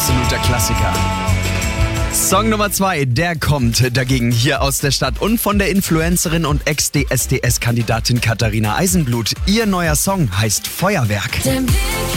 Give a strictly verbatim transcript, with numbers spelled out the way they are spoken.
absoluter Klassiker. Song Nummer zwei, der kommt dagegen hier aus der Stadt und von der Influencerin und Ex-D S D S-Kandidatin Katharina Eisenblut. Ihr neuer Song heißt Feuerwerk. Den Blick